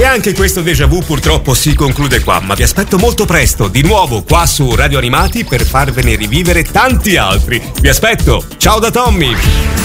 E anche questo déjà vu purtroppo si conclude qua, ma vi aspetto molto presto, di nuovo qua su Radio Animati per farvene rivivere tanti altri. Vi aspetto, ciao da Tommy!